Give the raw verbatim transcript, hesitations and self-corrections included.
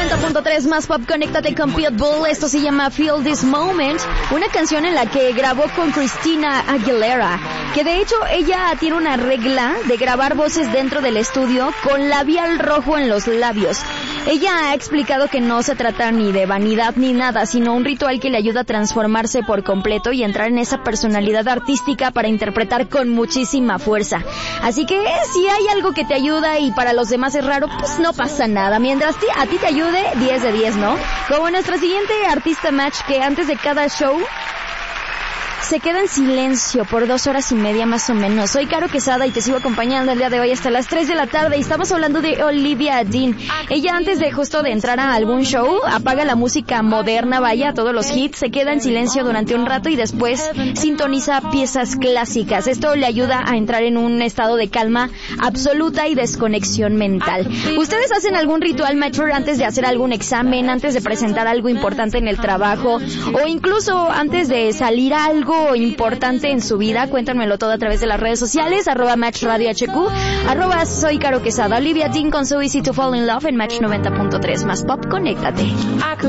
noventa punto tres más pop, conéctate con Pitbull. Esto se llama Feel This Moment, una canción en la que grabó con Christina Aguilera, que de hecho ella tiene una regla de grabar voces dentro del estudio con labial rojo en los labios. Ella ha explicado que no se trata ni de vanidad ni nada, sino un ritual que le ayuda a transformarse por completo y entrar en esa personalidad artística para interpretar con muchísima fuerza. Así que si hay algo que te ayuda y para los demás es raro, pues no pasa nada. Mientras a ti te ayude, diez de diez, ¿no? Como nuestra siguiente artista match, que antes de cada show se queda en silencio por dos horas y media más o menos. Soy Caro Quesada y te sigo acompañando el día de hoy hasta las tres de la tarde y estamos hablando de Olivia Dean. Ella, antes de justo de entrar a algún show, apaga la música moderna, vaya, todos los hits, se queda en silencio durante un rato y después sintoniza piezas clásicas. Esto le ayuda a entrar en un estado de calma absoluta y desconexión mental. ¿Ustedes hacen algún ritual mature antes de hacer algún examen, antes de presentar algo importante en el trabajo o incluso antes de salir a algo importante en su vida? Cuéntanmelo todo a través de las redes sociales, arroba Match Radio H Q, arroba Soy Caro Quesada. Olivia Dean con So Easy to Fall in Love en Match noventa punto tres más pop, conéctate.